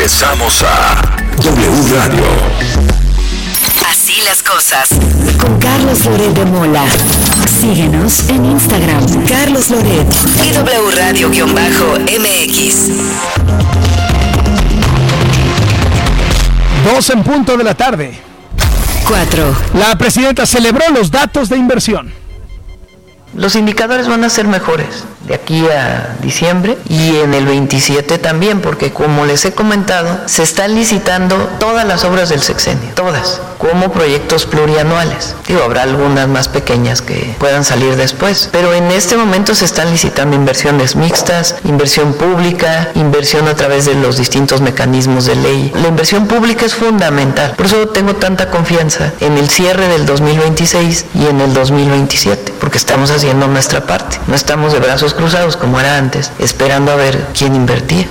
Regresamos a W Radio. Así las cosas. Con Carlos Loret de Mola. Síguenos en Instagram. Carlos Loret. Y W Radio-MX. 2 en punto de la tarde. 4. La presidenta celebró los datos de inversión. Los indicadores van a ser mejores de aquí a diciembre y en el 27 también, porque como les he comentado, se están licitando todas las obras del sexenio, todas, como proyectos plurianuales. Habrá algunas más pequeñas que puedan salir después, pero en este momento se están licitando inversiones mixtas, inversión pública, inversión a través de los distintos mecanismos de ley. La inversión pública es fundamental, por eso tengo tanta confianza en el cierre del 2026 y en el 2027, porque estamos haciendo nuestra parte, no estamos de brazos cruzados como era antes, esperando a ver quién invertía.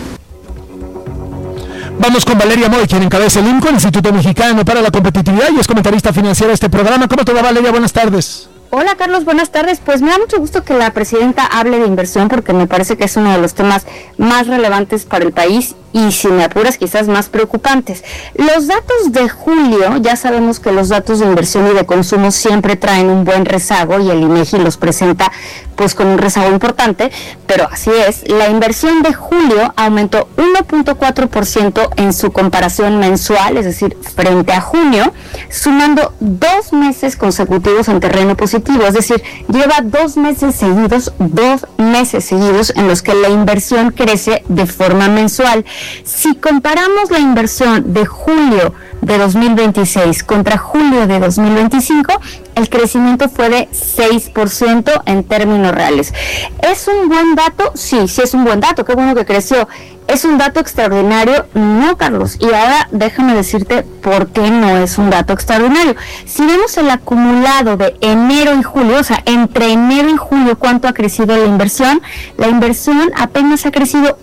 Vamos con Valeria Moy, quien encabeza el INCO, el Instituto Mexicano para la Competitividad, y es comentarista financiera de este programa. ¿Cómo te va, Valeria? Buenas tardes. Hola, Carlos, buenas tardes. Pues me da mucho gusto que la presidenta hable de inversión, porque me parece que es uno de los temas más relevantes para el país y, si me apuras, quizás más preocupantes. Los datos de julio, ya sabemos que los datos de inversión y de consumo siempre traen un buen rezago, y el INEGI los presenta pues con un rezago importante, pero así es. La inversión de julio aumentó 1.4% en su comparación mensual, es decir, frente a junio, sumando 2 meses consecutivos en terreno positivo, es decir, lleva 2 meses seguidos en los que la inversión crece de forma mensual. Si comparamos la inversión de julio de 2026 contra julio de 2025, el crecimiento fue de 6% en términos reales. ¿Es un buen dato? Sí es un buen dato, qué bueno que creció. ¿Es un dato extraordinario? No, Carlos. Y ahora déjame decirte por qué no es un dato extraordinario. Si vemos el acumulado de enero y julio, o sea, entre enero y julio, ¿cuánto ha crecido la inversión? La inversión apenas ha crecido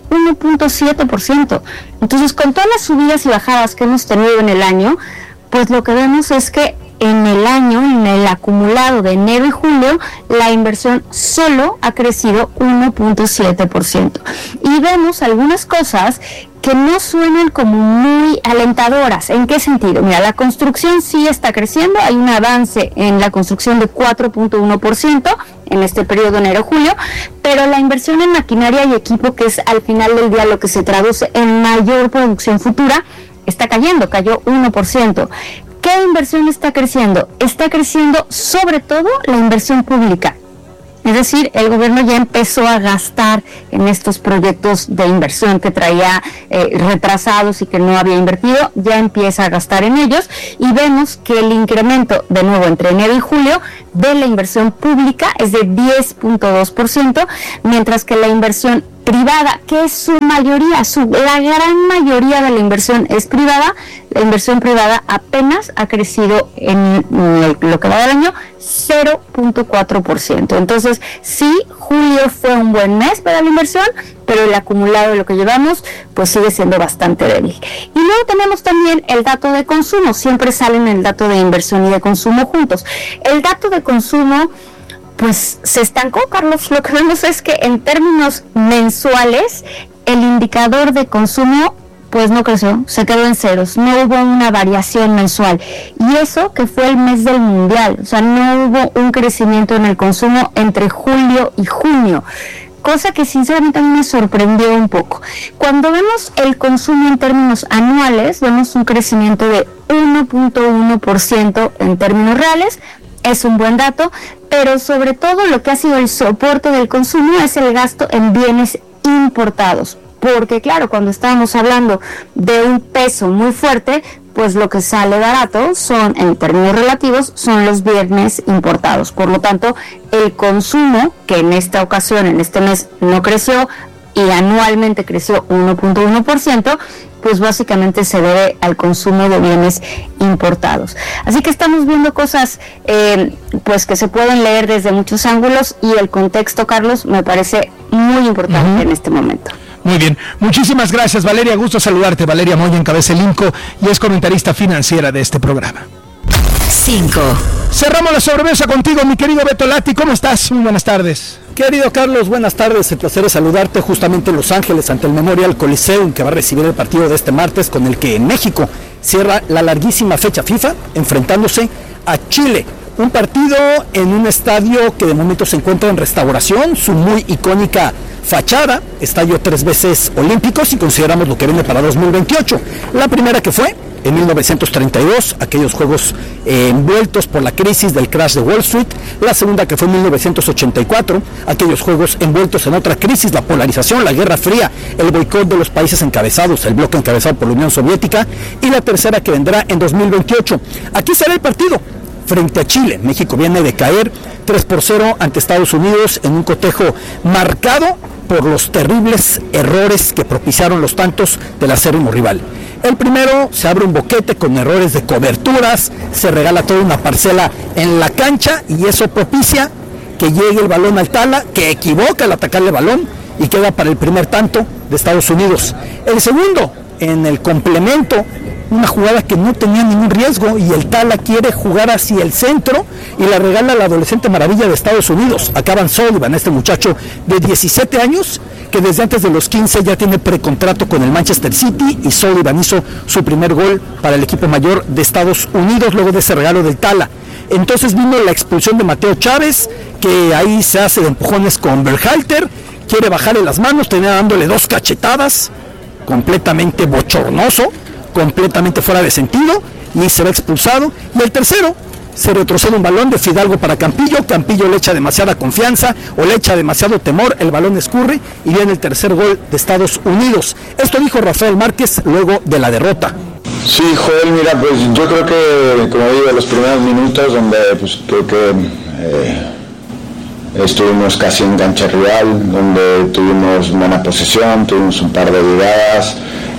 1.7%. Entonces, con todas las subidas y bajadas que hemos tenido en el año, pues lo que vemos es que en el año, en el acumulado de enero y julio, la inversión solo ha crecido 1.7%. Y vemos algunas cosas que no suenan como muy alentadoras. ¿En qué sentido? Mira, la construcción sí está creciendo, hay un avance en la construcción de 4.1% en este periodo de enero-julio, pero la inversión en maquinaria y equipo, que es al final del día lo que se traduce en mayor producción futura, está cayendo, cayó 1%. ¿Qué inversión está creciendo? Está creciendo sobre todo la inversión pública. Es decir, el gobierno ya empezó a gastar en estos proyectos de inversión que traía retrasados y que no había invertido, ya empieza a gastar en ellos, y vemos que el incremento, de nuevo, entre enero y julio, de la inversión pública es de 10.2%, mientras que la inversión privada, que es su mayoría, la gran mayoría de la inversión es privada, la inversión privada apenas ha crecido en lo que va del año 0.4%. Entonces, sí, julio fue un buen mes para la inversión, pero el acumulado de lo que llevamos pues sigue siendo bastante débil. Y luego tenemos también el dato de consumo, siempre salen el dato de inversión y de consumo juntos. El dato de consumo pues se estancó, Carlos. Lo que vemos es que en términos mensuales el indicador de consumo pues no creció, se quedó en ceros, no hubo una variación mensual, y eso que fue el mes del mundial, o sea, no hubo un crecimiento en el consumo entre julio y junio, cosa que sinceramente a mí me sorprendió un poco. Cuando vemos el consumo en términos anuales, vemos un crecimiento de 1.1% en términos reales. Es un buen dato, pero sobre todo lo que ha sido el soporte del consumo es el gasto en bienes importados, porque claro, cuando estábamos hablando de un peso muy fuerte, pues lo que sale barato son, en términos relativos, son los bienes importados. Por lo tanto, el consumo, que en esta ocasión, en este mes, no creció y anualmente creció 1.1%, pues básicamente se debe al consumo de bienes importados. Así que estamos viendo cosas pues que se pueden leer desde muchos ángulos, y el contexto, Carlos, me parece muy importante en este momento. Muy bien, muchísimas gracias, Valeria, gusto saludarte. Valeria Moy encabeza el INCO y es comentarista financiera de este programa. 5. Cerramos la sobremesa contigo, mi querido Beto Lati, ¿cómo estás? Muy buenas tardes. Querido Carlos, buenas tardes, el placer es saludarte justamente en Los Ángeles ante el Memorial Coliseum, que va a recibir el partido de este martes con el que México cierra la larguísima fecha FIFA enfrentándose a Chile. Un partido en un estadio que de momento se encuentra en restauración, su muy icónica fachada, estadio 3 veces olímpico si consideramos lo que viene para 2028. La primera que fue en 1932, aquellos juegos envueltos por la crisis del crash de Wall Street. La segunda que fue en 1984, aquellos juegos envueltos en otra crisis, la polarización, la Guerra Fría, el boicot de los países encabezados, el bloque encabezado por la Unión Soviética. Y la tercera que vendrá en 2028. Aquí será el partido frente a Chile. México viene de caer 3-0 ante Estados Unidos en un cotejo marcado por los terribles errores que propiciaron los tantos del acérrimo rival. El primero, se abre un boquete con errores de coberturas, se regala toda una parcela en la cancha y eso propicia que llegue el balón al Tala, que equivoca al atacarle el balón y queda para el primer tanto de Estados Unidos. El segundo, en el complemento, una jugada que no tenía ningún riesgo y el Tala quiere jugar hacia el centro y la regala la adolescente maravilla de Estados Unidos, Acaban Sullivan, este muchacho de 17 años que desde antes de los 15 ya tiene precontrato con el Manchester City, y Sullivan hizo su primer gol para el equipo mayor de Estados Unidos luego de ese regalo del Tala. Entonces vino la expulsión de Mateo Chávez, que ahí se hace de empujones con Berhalter, quiere bajarle las manos, termina dándole 2 cachetadas, completamente bochornoso, completamente fuera de sentido, y se va expulsado. Y el tercero, se retrocede un balón de Fidalgo para Campillo, Campillo le echa demasiada confianza o le echa demasiado temor, el balón escurre y viene el tercer gol de Estados Unidos. Esto dijo Rafael Márquez luego de la derrota. Sí, Joel, mira, pues yo creo que, como digo, los primeros minutos donde pues creo que estuvimos casi en cancha rival, donde tuvimos buena posesión, tuvimos un par de llegadas,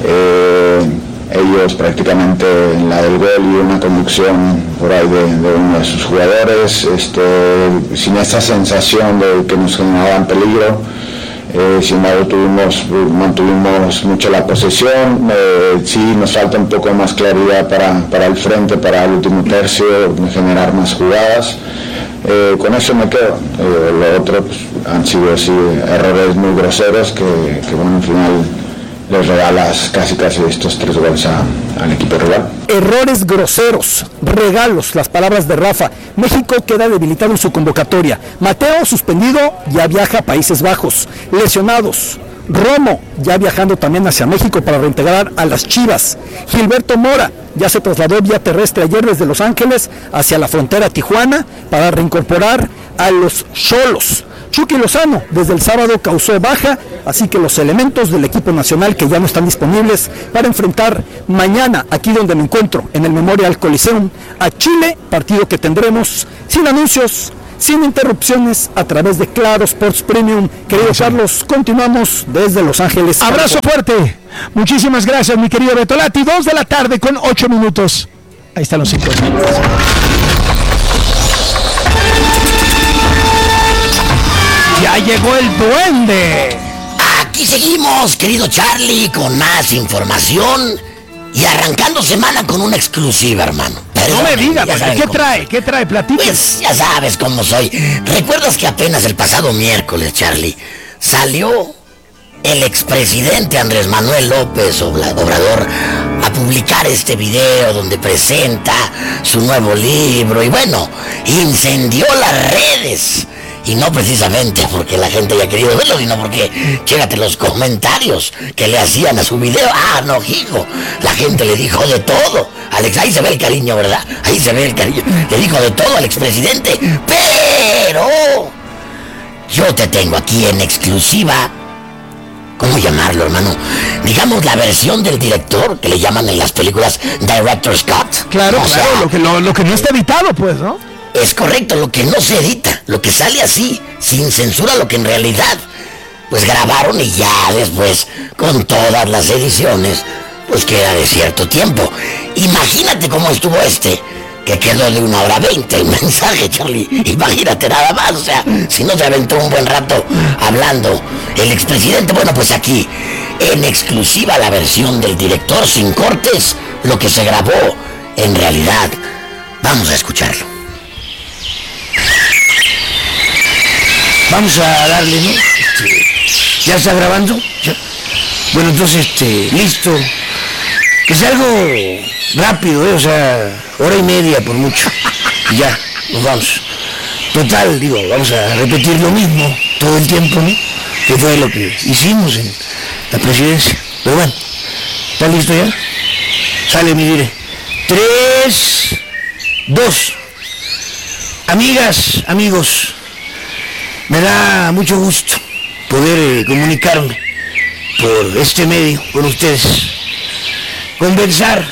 ellos prácticamente en la del gol y una conducción por ahí de uno de sus jugadores, sin esa sensación de que nos generaban peligro. Sin embargo mantuvimos mucho la posesión, sí nos falta un poco más claridad para el frente, para el último tercio, generar más jugadas. Con eso me quedo. Lo otro pues, han sido así errores muy groseros que bueno, al final les regalas casi estos 3 goles al equipo rival. Errores groseros, regalos, las palabras de Rafa. México queda debilitado en su convocatoria. Mateo, suspendido, ya viaja a Países Bajos. Lesionados, Romo, ya viajando también hacia México para reintegrar a las Chivas. Gilberto Mora, ya se trasladó vía terrestre ayer desde Los Ángeles hacia la frontera Tijuana para reincorporar a los Xolos. Chucky Lozano desde el sábado causó baja, así que los elementos del equipo nacional que ya no están disponibles para enfrentar mañana, aquí donde me encuentro, en el Memorial Coliseum, a Chile, partido que tendremos sin anuncios, sin interrupciones, a través de Claro Sports Premium. Querido Carlos, continuamos desde Los Ángeles. Abrazo fuerte, muchísimas gracias mi querido Betolati, 2 de la tarde con 8 minutos. Ahí están los 5 minutos. Ya llegó el duende. Aquí seguimos, querido Charlie, con más información y arrancando semana con una exclusiva, hermano. No me digas, ¿qué trae? Platica. Pues ya sabes cómo soy. ¿Recuerdas que apenas el pasado miércoles, Charlie, salió el expresidente Andrés Manuel López Obrador a publicar este video donde presenta su nuevo libro y bueno, incendió las redes? Y no precisamente porque la gente haya querido verlo, sino porque, chécate los comentarios que le hacían a su video. Ah, no, hijo, la gente le dijo de todo. Alex, ahí se ve el cariño, ¿verdad? Ahí se ve el cariño. Le dijo de todo al expresidente, pero yo te tengo aquí en exclusiva. ¿Cómo llamarlo, hermano? Digamos la versión del director, que le llaman en las películas Director's Cut. Claro, lo que no está editado, pues, ¿no? Es correcto, lo que no se edita, lo que sale así, sin censura, lo que en realidad, pues grabaron y ya después, con todas las ediciones, pues queda de cierto tiempo. Imagínate cómo estuvo que quedó de 1:20 el mensaje, Charlie. Imagínate nada más, o sea, si no se aventó un buen rato hablando el expresidente. Bueno, pues aquí, en exclusiva la versión del director, sin cortes, lo que se grabó en realidad. Vamos a escucharlo. vamos a darle, ¿no? ¿Ya está grabando? ¿Ya? Bueno, entonces, listo. Que sea algo rápido, o sea, hora y media por mucho. Y ya, nos vamos. Total, digo, vamos a repetir lo mismo todo el tiempo, ¿no? Que fue lo que hicimos en la presidencia. Pero bueno, ¿está listo ya? Sale, mi dire. 3, 2. Amigas, amigos, me da mucho gusto poder comunicarme por este medio con ustedes. Conversar.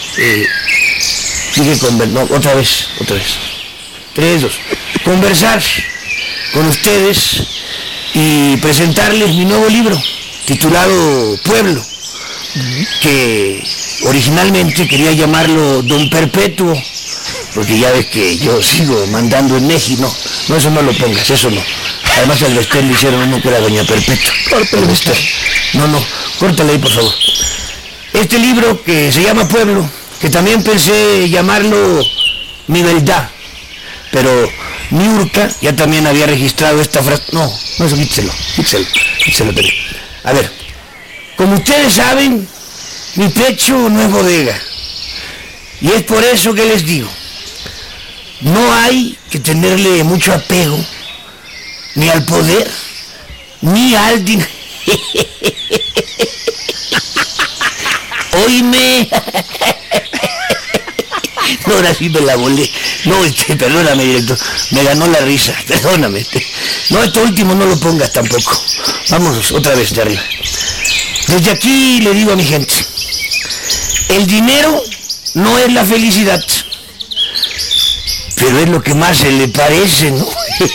No, otra vez. 3, 2. Conversar con ustedes y presentarles mi nuevo libro titulado Pueblo, que originalmente quería llamarlo Don Perpetuo, porque ya ves que yo sigo mandando en México. No, eso no lo pongas, eso no. Además al Bester le hicieron uno que era Doña Perpetua. Córtale, Bester. No, córtale ahí, por favor. Este libro que se llama Pueblo, que también pensé llamarlo Mi Verdad, pero Niurka ya también había registrado esta frase. No, eso quítselo también. A ver, como ustedes saben, mi pecho no es bodega. Y es por eso que les digo, no hay que tenerle mucho apego, ni al poder, ni al dinero. Oíme. No, ahora sí me la volé. No, perdóname, director, me ganó la risa, perdóname. No, esto último no lo pongas tampoco. Vámonos otra vez de arriba. Desde aquí le digo a mi gente, el dinero no es la felicidad, pero es lo que más se le parece, ¿no?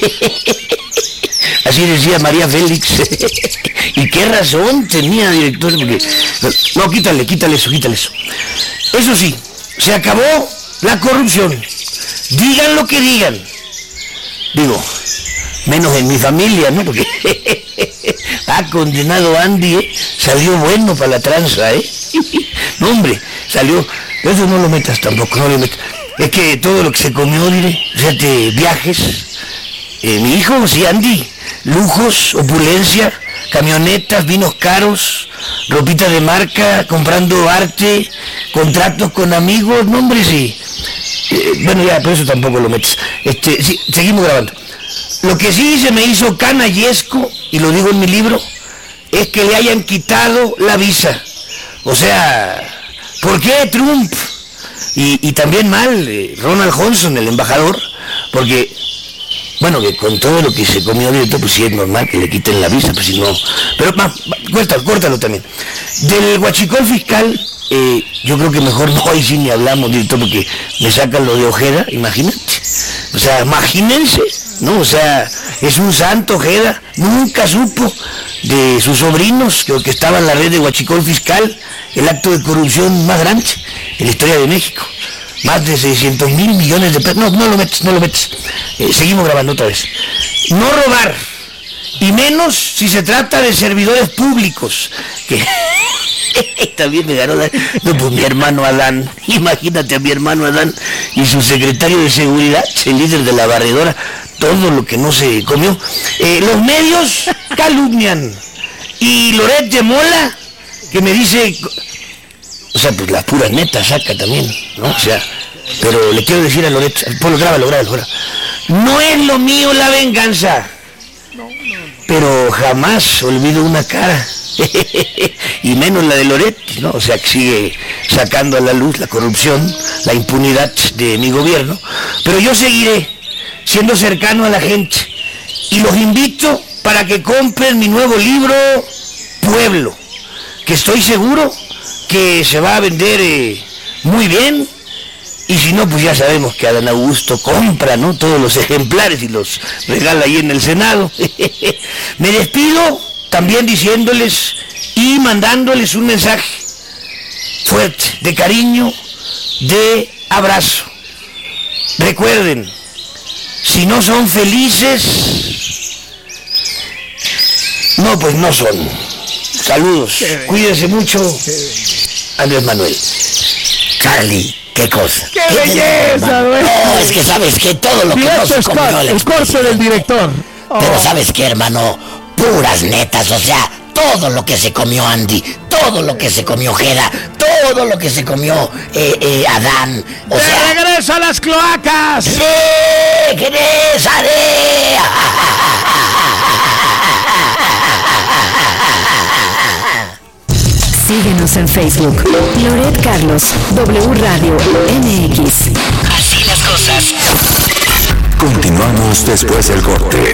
Así decía María Félix. Y qué razón tenía, director, porque... No, quítale eso. Eso sí, se acabó la corrupción. Digan lo que digan. Digo, menos en mi familia, ¿no? Porque condenado Andy, salió bueno para la tranza, No, hombre, salió... Eso no lo metas tampoco, no lo metas. Es que todo lo que se comió, fíjate, viajes. Mi hijo, sí, Andy, lujos, opulencia, camionetas, vinos caros, ropita de marca, comprando arte, contratos con amigos, no, hombre, sí. Bueno, ya, pero eso tampoco lo metes. Sí, seguimos grabando. Lo que sí se me hizo canallesco, y lo digo en mi libro, es que le hayan quitado la visa. O sea, ¿por qué Trump? Y también mal, Ronald Johnson, el embajador, porque, bueno, que con todo lo que se comió directo, pues sí es normal que le quiten la visa, pues si no... Pero, córtalo también. Del huachicol fiscal, yo creo que mejor no, ahí sí ni hablamos directo, porque me sacan lo de Ojeda, imagínate. O sea, imagínense, ¿no? O sea, es un santo Ojeda, nunca supo de sus sobrinos, que estaba en la red de huachicol fiscal, el acto de corrupción más grande en la historia de México. Más de 600,000 millones de pesos. No lo metes. Seguimos grabando otra vez. No robar, y menos si se trata de servidores públicos, que también me ganó pues mi hermano Adán. Imagínate a mi hermano Adán y su secretario de seguridad, el líder de la barredora, todo lo que no se comió. Los medios calumnian, y Loret de Mola, que me dice, o sea, pues las puras netas saca también, ¿no? O sea, pero le quiero decir a Loret, Polo, grábalo. No es lo mío la venganza, pero jamás olvido una cara, y menos la de Loret, ¿no? O sea, que sigue sacando a la luz la corrupción, la impunidad de mi gobierno, pero yo seguiré siendo cercano a la gente, y los invito para que compren mi nuevo libro, Pueblo, que estoy seguro que se va a vender muy bien, y si no, pues ya sabemos que Adán Augusto compra, ¿no?, todos los ejemplares y los regala ahí en el Senado. Me despido también diciéndoles y mandándoles un mensaje fuerte, de cariño, de abrazo. Recuerden, si no son felices, no, pues no son. Saludos, cuídense mucho, Andrés Manuel. Charlie, qué cosa. ¡Qué belleza, güey! No, es que sabes que todo lo que no se comió el corte del director. Pero ¿sabes qué, hermano? Puras netas, o sea, todo lo que se comió Andy, todo lo que se comió Jera, todo lo que se comió Adán, o sea... ¡Regreso a las cloacas! ¡Regresaré! Síguenos en Facebook. Loret Carlos, W Radio MX. Así las cosas. Continuamos después del corte.